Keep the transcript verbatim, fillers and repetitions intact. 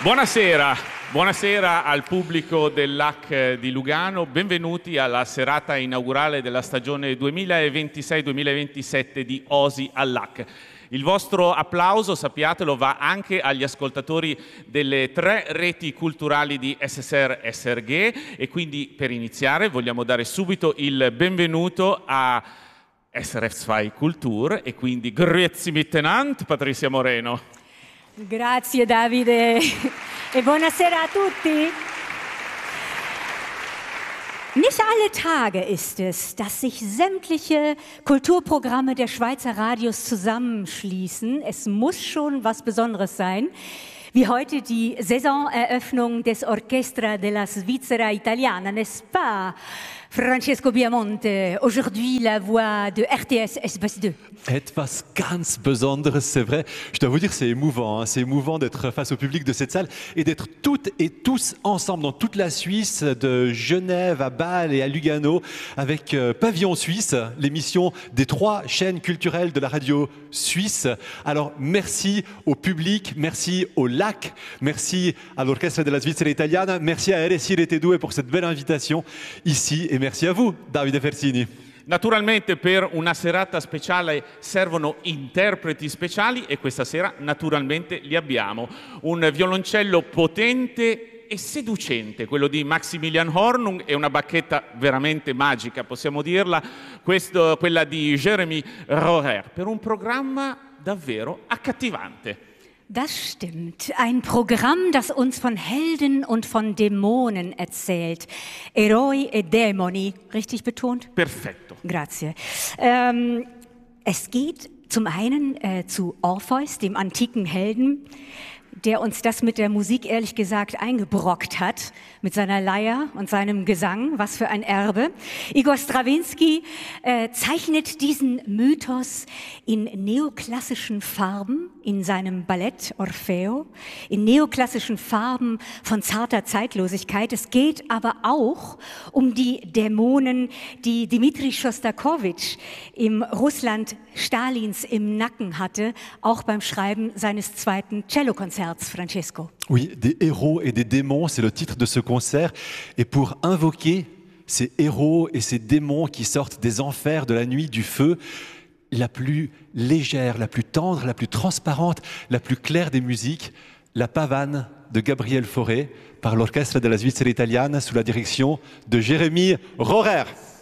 Buonasera, buonasera al pubblico dell'A C di Lugano, benvenuti alla serata inaugurale della stagione duemilaventisei duemilaventisette di Osi all'A C. Il vostro applauso, sappiatelo, va anche agli ascoltatori delle tre reti culturali di S S R S R G e quindi per iniziare vogliamo dare subito il benvenuto a S R F due Kultur e quindi grazie miteinander, Patricia Moreno. Grazie Davide e buonasera a tutti. Nicht alle Tage ist es, dass sich sämtliche Kulturprogramme der Schweizer Radios zusammenschließen. Es muss schon was Besonderes sein, wie heute die Saisoneröffnung des Orchestra della Svizzera Italiana, n'est-ce pas? Francesco Biamonte, aujourd'hui la voix de R T S S B S deux. Etwas ganz Besonderes, c'est vrai. Je dois vous dire, c'est émouvant. Hein. C'est émouvant d'être face au public de cette salle et d'être toutes et tous ensemble dans toute la Suisse, de Genève à Bâle et à Lugano, avec euh, Pavillon Suisse, l'émission des trois chaînes culturelles de la radio suisse. Alors, merci au public, merci au L A C, merci à l'Orchestra della Svizzera Italiana, merci à R S I Rete due pour cette belle invitation ici et merci à vous, Davide Fersini. Naturalmente per una serata speciale servono interpreti speciali e questa sera naturalmente li abbiamo. Un violoncello potente e seducente, quello di Maximilian Hornung, e una bacchetta veramente magica, possiamo dirla, questo, quella di Jérémy Rohrer, per un programma davvero accattivante. Das stimmt. Ein Programm, das uns von Helden und von Dämonen erzählt. Eroi e Demoni, richtig betont? Perfetto. Grazie. Ähm, es geht zum einen äh, zu Orpheus, dem antiken Helden, der uns das mit der Musik ehrlich gesagt eingebrockt hat, mit seiner Leier und seinem Gesang, was für ein Erbe. Igor Strawinsky äh, zeichnet diesen Mythos in neoklassischen Farben, in seinem Ballett Orfeo, in neoklassischen Farben von zarter Zeitlosigkeit. Es geht aber auch um die Dämonen, die Dmitri Schostakowitsch im Russland Stalins im Nacken hatte, auch beim Schreiben seines zweiten Cellokonzerts, Francesco. Oui, des héros et des démons, c'est le titre de ce concert. Et pour invoquer ces héros et ces démons qui sortent des enfers, de la nuit, du feu, la plus légère, la plus tendre, la plus transparente, la plus claire des musiques, la pavane de Gabriel Fauré par l'Orchestra della Svizzera Italiana sous la direction de Jérémy Rohrer.